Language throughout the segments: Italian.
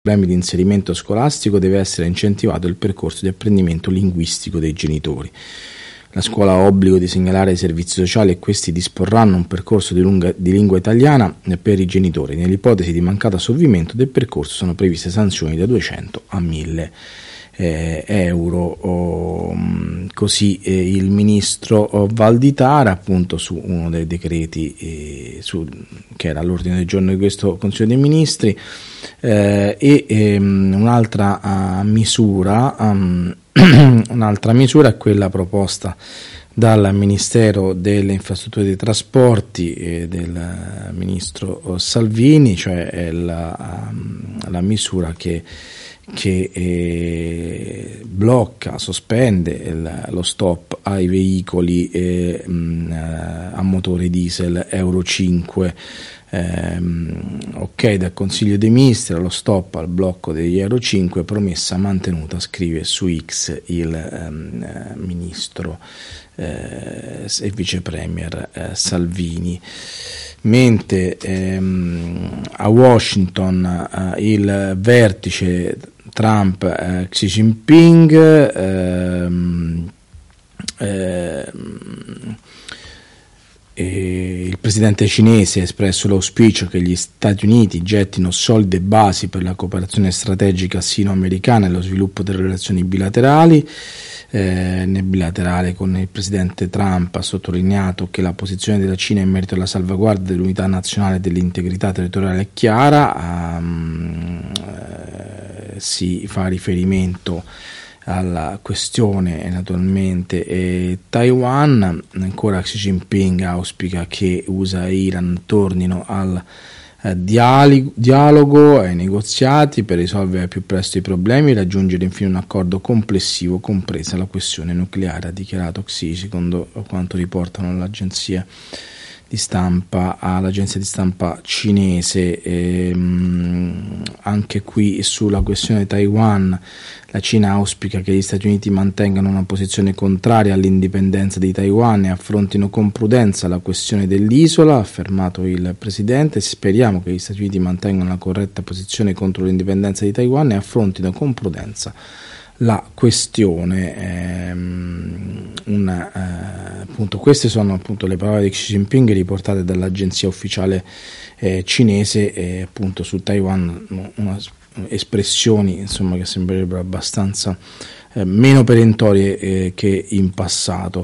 problemi di inserimento scolastico deve essere incentivato il percorso di apprendimento linguistico dei genitori. La scuola ha obbligo di segnalare ai servizi sociali e questi disporranno un percorso di lingua italiana per i genitori. Nell'ipotesi di mancato assolvimento del percorso sono previste sanzioni da 200 a 1000 euro. Così il ministro Valditara, appunto, su uno dei decreti che era all'ordine del giorno di questo Consiglio dei Ministri. Un'altra misura è quella proposta dal Ministero delle Infrastrutture e dei Trasporti del ministro Salvini, cioè la misura che blocca, sospende lo stop ai veicoli a motore diesel Euro 5. Ok dal Consiglio dei Ministri lo stop al blocco degli Euro 5, promessa mantenuta, scrive su X il ministro e vice premier Salvini. Mentre a Washington il vertice Trump-Xi Jinping il presidente cinese ha espresso l'auspicio che gli Stati Uniti gettino solide basi per la cooperazione strategica sino-americana e lo sviluppo delle relazioni bilaterali. Nel bilaterale con il presidente Trump ha sottolineato che la posizione della Cina in merito alla salvaguardia dell'unità nazionale e dell'integrità territoriale è chiara. Si fa riferimento alla questione naturalmente Taiwan. Ancora Xi Jinping auspica che USA e Iran tornino al dialogo, ai negoziati per risolvere al più presto i problemi e raggiungere infine un accordo complessivo, compresa la questione nucleare, ha dichiarato Xi, secondo quanto riportano l'agenzia di stampa cinese. Anche qui sulla questione Taiwan la Cina auspica che gli Stati Uniti mantengano una posizione contraria all'indipendenza di Taiwan e affrontino con prudenza la questione dell'isola, ha affermato il presidente. Speriamo che gli Stati Uniti mantengano una corretta posizione contro l'indipendenza di Taiwan e affrontino con prudenza la questione. Appunto, queste sono appunto le parole di Xi Jinping riportate dall'agenzia ufficiale cinese, appunto su Taiwan, espressioni insomma che sembrerebbero abbastanza meno perentorie che in passato.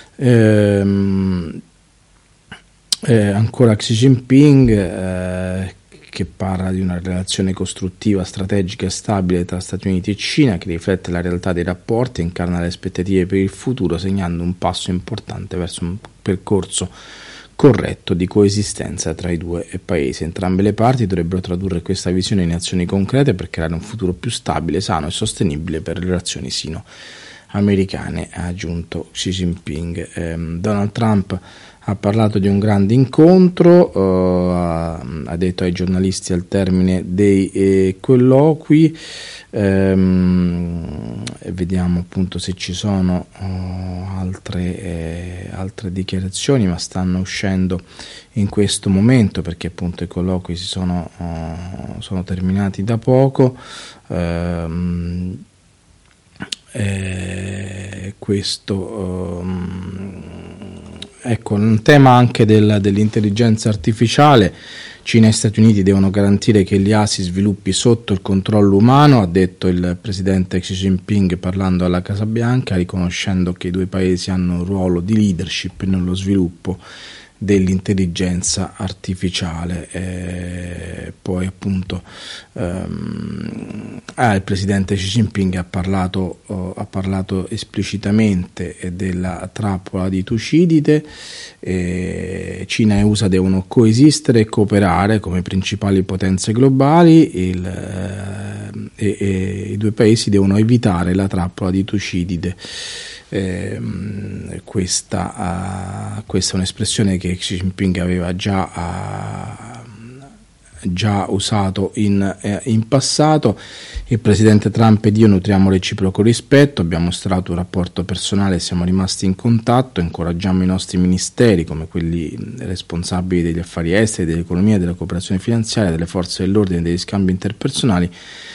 Ancora Xi Jinping che parla di una relazione costruttiva, strategica e stabile tra Stati Uniti e Cina che riflette la realtà dei rapporti e incarna le aspettative per il futuro, segnando un passo importante verso un percorso corretto di coesistenza tra i due paesi. Entrambe le parti dovrebbero tradurre questa visione in azioni concrete per creare un futuro più stabile, sano e sostenibile per le relazioni sino-americane, ha aggiunto Xi Jinping. Donald Trump ha parlato di un grande incontro, ha detto ai giornalisti al termine dei colloqui. Vediamo appunto se ci sono altre dichiarazioni, ma stanno uscendo in questo momento perché appunto i colloqui sono terminati da poco. Ecco, un tema anche dell'intelligenza artificiale. Cina e Stati Uniti devono garantire che l'IA si sviluppi sotto il controllo umano, ha detto il presidente Xi Jinping parlando alla Casa Bianca, riconoscendo che i due paesi hanno un ruolo di leadership nello sviluppo dell'intelligenza artificiale. Poi appunto il presidente Xi Jinping ha parlato esplicitamente della trappola di Tucidide. Cina e USA devono coesistere e cooperare come principali potenze globali e i due paesi devono evitare la trappola di Tucidide. Questa è un'espressione che Xi Jinping aveva già usato in passato. Il presidente Trump ed io nutriamo reciproco rispetto, abbiamo mostrato un rapporto personale e siamo rimasti in contatto, incoraggiamo i nostri ministeri come quelli responsabili degli affari esteri, dell'economia, della cooperazione finanziaria, delle forze dell'ordine e degli scambi interpersonali